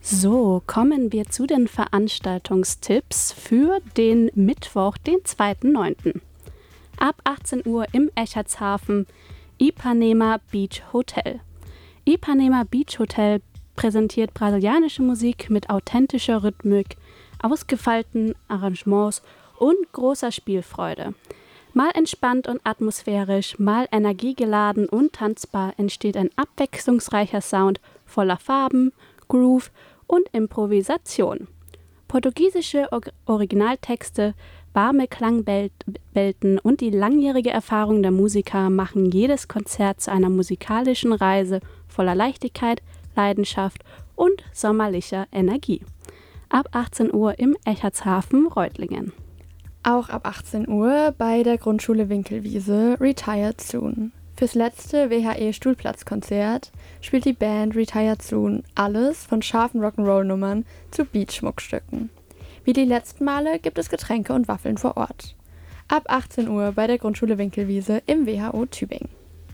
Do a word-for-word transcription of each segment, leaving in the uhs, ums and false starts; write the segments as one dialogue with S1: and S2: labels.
S1: So, kommen wir zu den Veranstaltungstipps für den Mittwoch, den zweiten neunten Ab achtzehn Uhr im Echartshafen Ipanema Beach Hotel. Ipanema Beach Hotel präsentiert brasilianische Musik mit authentischer Rhythmik, ausgefeilten Arrangements und großer Spielfreude. Mal entspannt und atmosphärisch, mal energiegeladen und tanzbar entsteht ein abwechslungsreicher Sound voller Farben, Groove und Improvisation. Portugiesische Or- Originaltexte, warme Klangbelten und die langjährige Erfahrung der Musiker machen jedes Konzert zu einer musikalischen Reise voller Leichtigkeit, Leidenschaft und sommerlicher Energie. Ab achtzehn Uhr im Echartshafen Reutlingen.
S2: Auch ab achtzehn Uhr bei der Grundschule Winkelwiese Retired Soon. Fürs letzte W H E-Stuhlplatzkonzert spielt die Band Retired Soon alles von scharfen Rock'n'Roll-Nummern zu Beat-Schmuckstücken. Wie die letzten Male gibt es Getränke und Waffeln vor Ort. Ab achtzehn Uhr bei der Grundschule Winkelwiese im W H O Tübingen.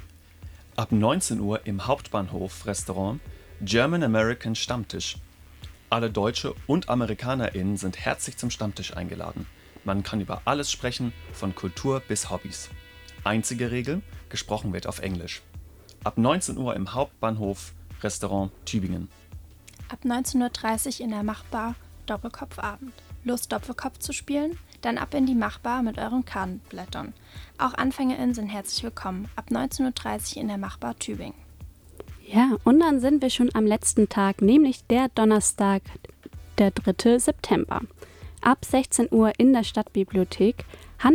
S3: Ab neunzehn Uhr im Hauptbahnhof-Restaurant German American Stammtisch. Alle Deutsche und AmerikanerInnen sind herzlich zum Stammtisch eingeladen. Man kann über alles sprechen, von Kultur bis Hobbys. Einzige Regel, gesprochen wird auf Englisch. Ab neunzehn Uhr im Hauptbahnhof-Restaurant Tübingen.
S4: Ab neunzehn Uhr dreißig in der Machbar Doppelkopfabend. Lust, Doppelkopf zu spielen? Dann ab in die Machbar mit euren Kartenblättern. Auch AnfängerInnen sind herzlich willkommen. Ab neunzehn Uhr dreißig in der Machbar Tübingen.
S1: Ja, und dann sind wir schon am letzten Tag, nämlich der Donnerstag, der dritte September. Ab sechzehn Uhr in der Stadtbibliothek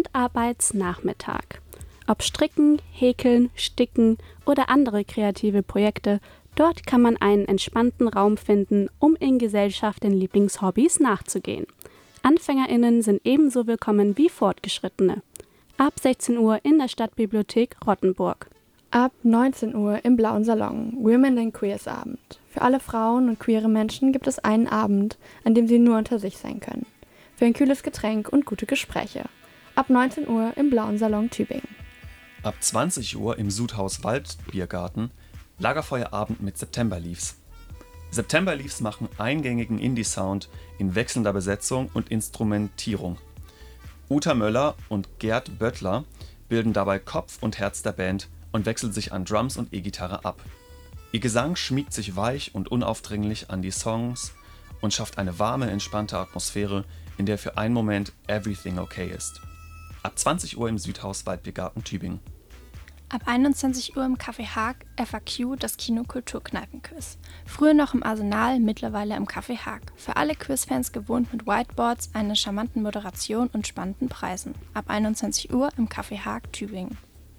S1: Handarbeitsnachmittag. Ob Stricken, Häkeln, Sticken oder andere kreative Projekte, dort kann man einen entspannten Raum finden, um in Gesellschaft den Lieblingshobbys nachzugehen. AnfängerInnen sind ebenso willkommen wie Fortgeschrittene. Ab sechzehn Uhr in der Stadtbibliothek Rottenburg.
S2: Ab neunzehn Uhr im Blauen Salon Women and Queers Abend. Für alle Frauen und queere Menschen gibt es einen Abend, an dem sie nur unter sich sein können. Für ein kühles Getränk und gute Gespräche. Ab neunzehn Uhr im Blauen Salon Tübingen.
S3: Ab zwanzig Uhr im Sudhaus Waldbiergarten Lagerfeuerabend mit September Leaves. September Leaves machen eingängigen Indie-Sound in wechselnder Besetzung und Instrumentierung. Uta Möller und Gerd Böttler bilden dabei Kopf und Herz der Band und wechseln sich an Drums und E-Gitarre ab. Ihr Gesang schmiegt sich weich und unaufdringlich an die Songs und schafft eine warme, entspannte Atmosphäre, in der für einen Moment everything okay ist. Ab zwanzig Uhr im Südhaus Waldbiergarten Tübingen.
S4: Ab einundzwanzig Uhr im Café Haag F A Q das Kino Kulturkneipenquiz. Früher noch im Arsenal, mittlerweile im Café Haag. Für alle Quizfans gewohnt mit Whiteboards, einer charmanten Moderation und spannenden Preisen. Ab einundzwanzig Uhr im Café Haag Tübingen.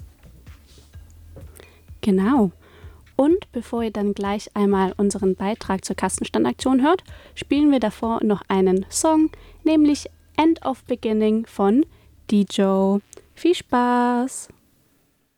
S1: Genau. Und bevor ihr dann gleich einmal unseren Beitrag zur Kastenstandaktion hört, spielen wir davor noch einen Song, nämlich End of Beginning von D J. Viel Spaß!